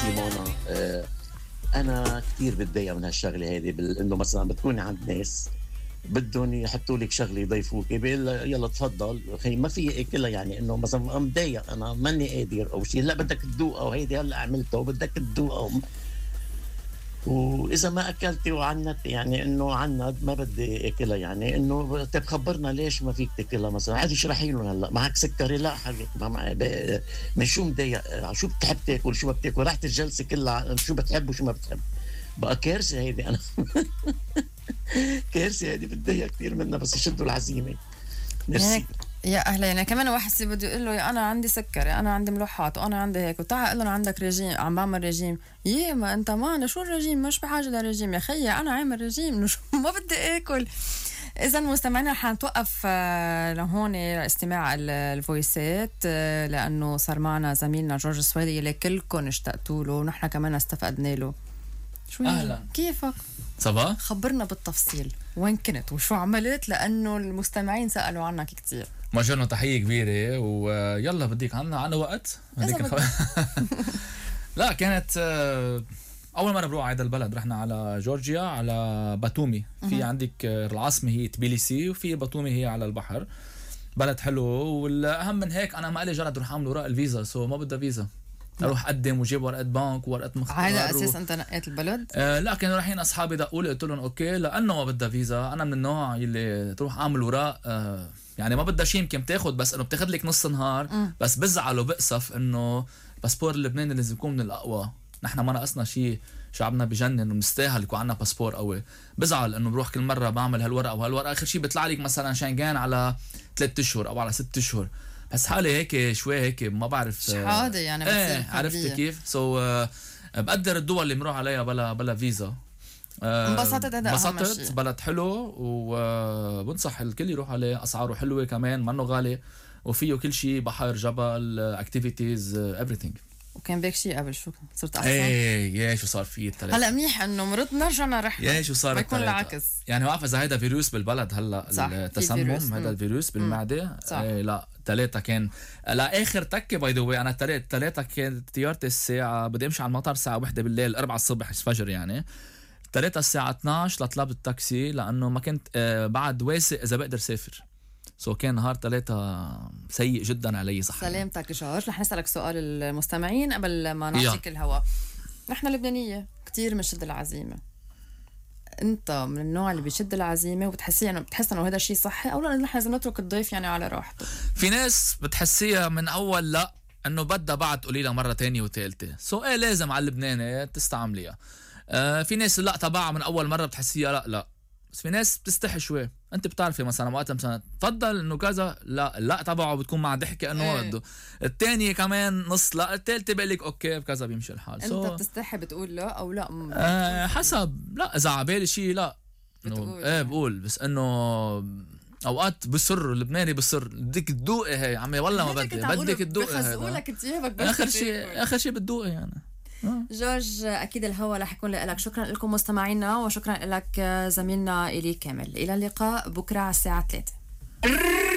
سيمونا، انا كثير بتضايق من هالشغله هذه، انه مثلا بتكوني عند ناس بدهم يحطوا لك شغله يضيفوك، بيقول يلا تفضل اخي ما في اكلها، يعني انه مثلا مضايق انا ماني قادر او شيء، لا بدك تذوقها وهيدي هلا عملتها وبدك تذوقها، واذا ما اكلتي وعنت يعني انه عند ما بدي اكلها، يعني انه طيب خبرنا ليش ما فيك تاكلها مثلا، عادي اشرحي لهم هلا معك سكري، لا حبيبي ما معي من شو مضايق، شو بتحب تاكل، شو ما بتاكل، رحت الجلسه كلها شو بتحب وشو ما بتحب، بقى كارثه هيدي انا كارثه هيدي بتضايق كثير منها، بس يشدوا العزيمه. يعني يا اهلا، يعني كمان واحد بده يقول له انا عندي سكري، انا عندي ملوحات، وانا عندي هيك، وتعال قول له عندك رجيم، عم بعمل رجيم. ما انت ما شو الرجيم، مش بحاجه لرجيم يا خيي، انا عامل رجيم شو ما بدي اكل. اذا مستمعينا رح نتوقف لهون استماع الفويسات، لانه صار معنا زميلنا جورج السويدي اللي كلكم اشتقتوا له ونحن كمان استفدنا له. شو اهلا، كيفك؟ صباح، خبرنا بالتفصيل وين كنت وشو عملت، لانه المستمعين سالوا عنك كتير. مجرنا تحيه كبيره، ويلا بديك عنا وقت لا كانت اول مره بروح على هذا البلد، رحنا على جورجيا على باتومي. في عندك العاصمه هي تبيليسي، وفي باتومي هي على البحر. بلد حلو، والاهم من هيك انا ما لي جرد اروح اعمل اوراق الفيزا، ما بدها فيزا، اروح اقدم وجيب ورقه بنك وورقه مختار. على اساس انت نقيت البلد؟ لا كانوا رايحين اصحابي دقوا لي، قلت لهم اوكي لانه ما بدها فيزا. انا من النوع اللي تروح اعمل اوراق يعني ما بدها شيء، يمكن بتاخد بس انه بتاخد لك نص نهار. بس بزعل وبقصف انه الباسبور اللبناني لازم يكون من الاقوى. نحن ما ناقصنا شيء، شعبنا بجنن ومستاهل يكون عندنا باسبور قوي. بزعل انه بروح كل مره بعمل هالورقه وهالورقه، اخر شيء بيطلع لك مثلا شنغان على 3 اشهر او على 6 اشهر. بس حالي هيك شوي هيك ما بعرف شحاده يعني بتصير عرفت كيف. بقدر الدول اللي بنروح عليها بلا فيزا. انبسطت، هذا اهم شيء. انبسطت، بلد حلو، وبنصح الكل يروح عليه. اسعاره حلوه كمان، منه غالي، وفيه كل شيء، بحر، جبل، اكتيفيتيز، everything. وكان بيك شيء قبل، شو صرت احسن؟ يا شو صار فيه الثلاثة. هلا منيح انه مرضنا رجعنا رحنا. يا شو صار ما يكون العكس. يعني ما بعرف اذا هيدا فيروس بالبلد هلا، التسمم، هذا الفيروس بالمعده. لا 3 كان لاخر تكه باي ذا واي. انا 3 كانت طيارتي الساعه، بدي امشي على المطار الساعه 1 بالليل، 4 الصبح الفجر يعني. 3 الساعه 12 لطلبت التاكسي لانه ما كنت بعد واثق اذا بقدر سافر. كان نهار 3 سيء جدا علي صح. سلامتك جورج. رح نسألك سؤال المستمعين قبل ما نعطيك الهواء. نحن لبنانية كتير بنشد العزيمة. انت من النوع اللي بيشد العزيمة وبتحسي انه بتحس انه هذا الشيء صحي، او لا نحن لازم نترك الضيف يعني على راحته؟ في ناس بتحسيها من اول لا انه بدها بعد تقولي لها مرة تانية وثالثة، لازم على اللبناني تستعمليها. في ناس لا تبعها من اول مرة بتحسيها لا. بس في ناس بتستحي شوي. انت بتعرفي مثلا وقتها مثلا تفضل انه كذا، لا تبعه بتكون مع ضحكه انه ما بده. الثاني كمان نص لا، الثالثه بقول لك اوكي بكذا بيمشي الحال. انت بتستحي بتقول لا او لا؟ حسب. لا اذا على بالي شيء لا بتقول بقول. بس انه اوقات بصر اللبناني بصر بدك تذوقي هي عمي والله ما بدك تذوقي. بخزقوا لك ثيابك اخر شيء بتذوقي يعني. جورج اكيد الهوا رح يكون لك. شكرا لكم مستمعينا، وشكرا لك زميلنا إلي كامل. الى اللقاء بكره على الساعه 3.